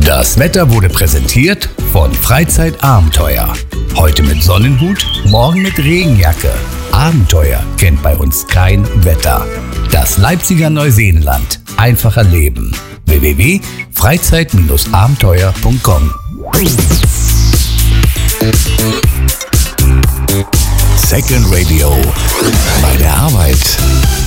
Das Wetter wurde präsentiert von Freizeitabenteuer. Heute mit Sonnenhut, morgen mit Regenjacke. Abenteuer kennt bei uns kein Wetter. Das Leipziger Neuseenland. Einfach erleben. www.freizeit-abenteuer.com. Second Radio. Bei der Arbeit.